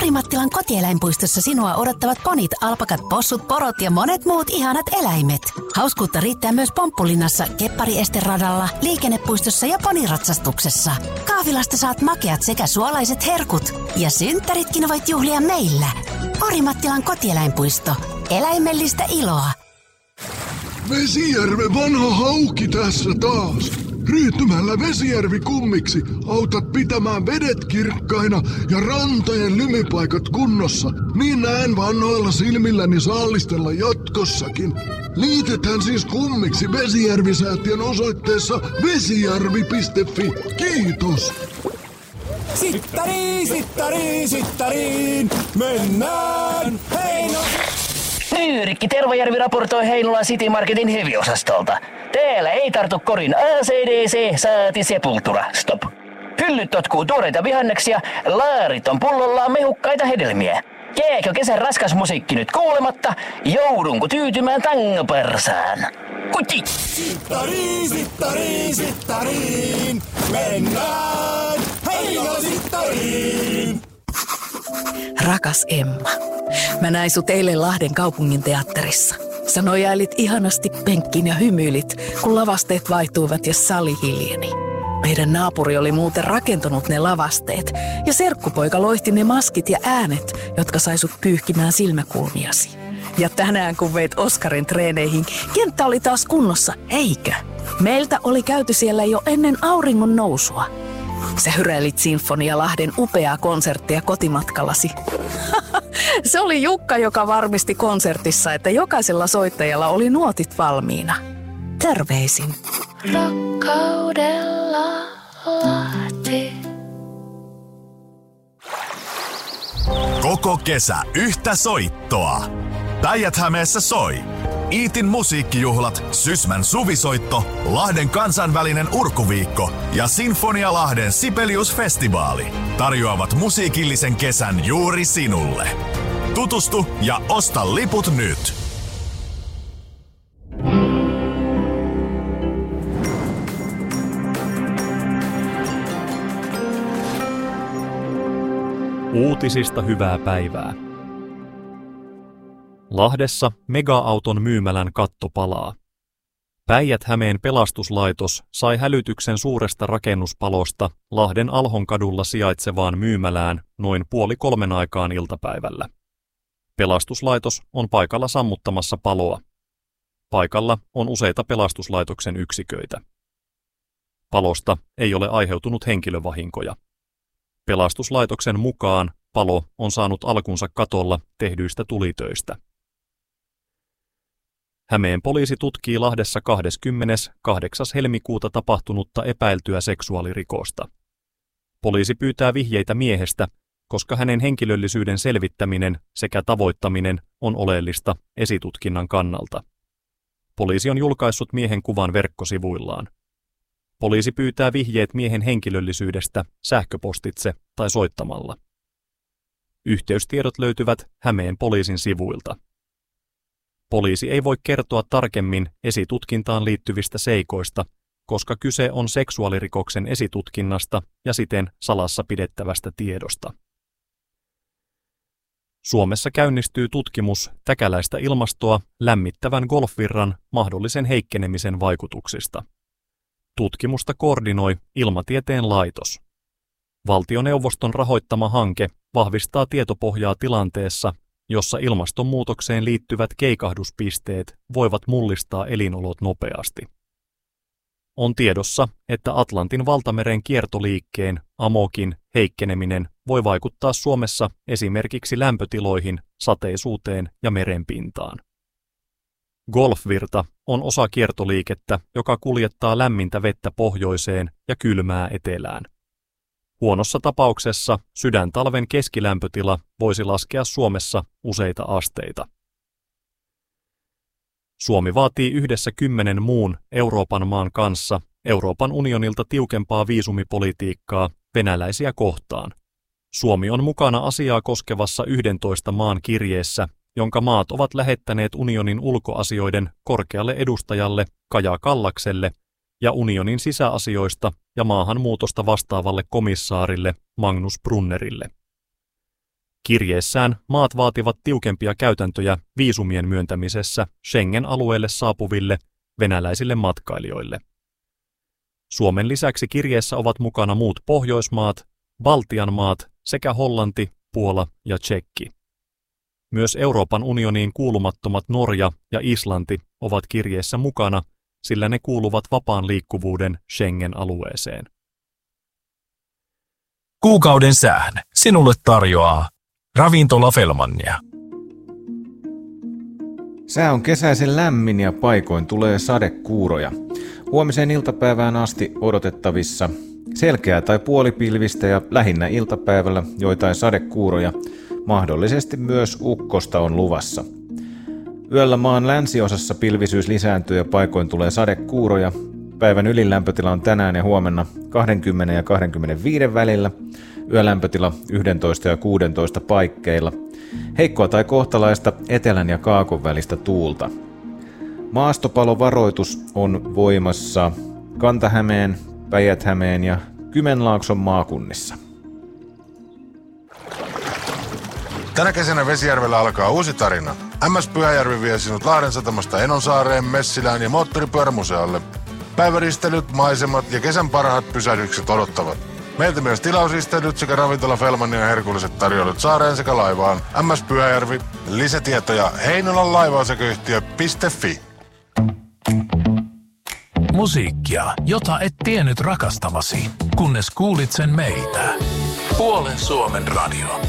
Orimattilan kotieläinpuistossa sinua odottavat ponit, alpakat, possut, porot ja monet muut ihanat eläimet. Hauskuutta riittää myös Pomppulinnassa, Keppariesteradalla, liikennepuistossa ja poniratsastuksessa. Kahvilasta saat makeat sekä suolaiset herkut. Ja synttäritkin voit juhlia meillä. Orimattilan kotieläinpuisto. Eläimellistä iloa. Vesijärven vanha hauki tässä taas. Ryhtymällä Vesijärvi kummiksi autat pitämään vedet kirkkaina ja rantojen lymipaikat kunnossa. Niin näen vanhoilla silmilläni saallistella jatkossakin. Liitetään siis kummiksi Vesijärvi-säätiön osoitteessa vesijärvi.fi. Kiitos! Sittariin, mennään Heino! Pyyrikki Tervajärvi raportoi Heinolan City Marketin heviosastolta. Täällä ei tartu korin ACDC saati Sepultura. Stop. Hyllyt totkuu tuoreita vihanneksia, laarit on pullollaan mehukkaita hedelmiä. Jääkö kesän raskas musiikki nyt kuulematta? Joudunko tyytymään tangoparsaan? Kuti! Sittariin, mennään Heino Sittariin! Rakas Emma, mä näin sut eilen Lahden kaupungin teatterissa. Sä nojailit ihanasti penkkiin ja hymyilit, kun lavasteet vaihtuivat ja sali hiljeni. Meidän naapuri oli muuten rakentanut ne lavasteet ja serkkupoika loihti ne maskit ja äänet, jotka sai sut pyyhkimään silmäkulmiasi. Ja tänään kun veit Oskarin treeneihin, kenttä oli taas kunnossa, eikö? Meiltä oli käyty siellä jo ennen auringon nousua. Sä hyräilit Sinfonia Lahden upeaa konserttia kotimatkallasi. Se oli Jukka, joka varmisti konsertissa, että jokaisella soittajalla oli nuotit valmiina. Terveisin. Rakkaudella Lahti. Koko kesä yhtä soittoa. Päijät-Hämeessä soi Iitin musiikkijuhlat, Sysmän suvisoitto, Lahden kansainvälinen urkuviikko ja Sinfonia Lahden Sibelius-festivaali tarjoavat musiikillisen kesän juuri sinulle. Tutustu ja osta liput nyt! Uutisista hyvää päivää. Lahdessa mega-auton myymälän katto palaa. Päijät-Hämeen pelastuslaitos sai hälytyksen suuresta rakennuspalosta Lahden Alhonkadulla sijaitsevaan myymälään noin 2:30 aikaan iltapäivällä. Pelastuslaitos on paikalla sammuttamassa paloa. Paikalla on useita pelastuslaitoksen yksiköitä. Palosta ei ole aiheutunut henkilövahinkoja. Pelastuslaitoksen mukaan palo on saanut alkunsa katolla tehdyistä tulitöistä. Hämeen poliisi tutkii Lahdessa 28. helmikuuta tapahtunutta epäiltyä seksuaalirikosta. Poliisi pyytää vihjeitä miehestä, koska hänen henkilöllisyyden selvittäminen sekä tavoittaminen on oleellista esitutkinnan kannalta. Poliisi on julkaissut miehen kuvan verkkosivuillaan. Poliisi pyytää vihjeet miehen henkilöllisyydestä sähköpostitse tai soittamalla. Yhteystiedot löytyvät Hämeen poliisin sivuilta. Poliisi ei voi kertoa tarkemmin esitutkintaan liittyvistä seikoista, koska kyse on seksuaalirikoksen esitutkinnasta ja siten salassa pidettävästä tiedosta. Suomessa käynnistyy tutkimus täkäläistä ilmastoa lämmittävän golfvirran mahdollisen heikkenemisen vaikutuksista. Tutkimusta koordinoi Ilmatieteen laitos. Valtioneuvoston rahoittama hanke vahvistaa tietopohjaa tilanteessa, jossa ilmastonmuutokseen liittyvät keikahduspisteet voivat mullistaa elinolot nopeasti. On tiedossa, että Atlantin valtameren kiertoliikkeen, amokin, heikkeneminen voi vaikuttaa Suomessa esimerkiksi lämpötiloihin, sateisuuteen ja merenpintaan. Golfvirta on osa kiertoliikettä, joka kuljettaa lämmintä vettä pohjoiseen ja kylmää etelään. Huonossa tapauksessa sydäntalven keskilämpötila voisi laskea Suomessa useita asteita. Suomi vaatii yhdessä 10 muun Euroopan maan kanssa Euroopan unionilta tiukempaa viisumipolitiikkaa venäläisiä kohtaan. Suomi on mukana asiaa koskevassa 11 maan kirjeessä, jonka maat ovat lähettäneet unionin ulkoasioiden korkealle edustajalle Kaja Kallakselle ja unionin sisäasioista ja maahanmuutosta vastaavalle komissaarille Magnus Brunnerille. Kirjeessään maat vaativat tiukempia käytäntöjä viisumien myöntämisessä Schengen-alueelle saapuville venäläisille matkailijoille. Suomen lisäksi kirjeessä ovat mukana muut Pohjoismaat, Baltian maat sekä Hollanti, Puola ja Tšekki. Myös Euroopan unioniin kuulumattomat Norja ja Islanti ovat kirjeessä mukana, sillä ne kuuluvat vapaan liikkuvuuden Schengen-alueeseen. Kuukauden sään sinulle tarjoaa Ravintola Fellmania. Sää on kesäisen lämmin ja paikoin tulee sadekuuroja. Huomiseen iltapäivään asti odotettavissa selkeää tai puolipilvistä ja lähinnä iltapäivällä joitain sadekuuroja. Mahdollisesti myös ukkosta on luvassa. Yöllä maan länsiosassa pilvisyys lisääntyy ja paikoin tulee sadekuuroja. Päivän ylilämpötila on tänään ja huomenna 20 ja 25 välillä. Yölämpötila 11 ja 16 paikkeilla. Heikkoa tai kohtalaista etelän ja kaakon välistä tuulta. Maastopalovaroitus on voimassa Kanta-Hämeen, Päijät-Hämeen ja Kymenlaakson maakunnissa. Tänä kesänä Vesijärvellä alkaa uusi tarina. MS Pyhäjärvi vie sinut Lahden satamasta Enonsaareen, Messilään ja moottoripyörämuseolle. Päiväristelyt, maisemat ja kesän parhaat pysähdykset odottavat. Meiltä myös tilausristelyt sekä Ravintola Fellmania ja herkulliset tarjoulut saareen sekä laivaan. MS Pyhäjärvi. Lisätietoja Heinolan laivaosakeyhtiö.fi. Musiikkia, jota et tiennyt rakastavasi, kunnes kuulit sen meiltä. Puolen Suomen radio.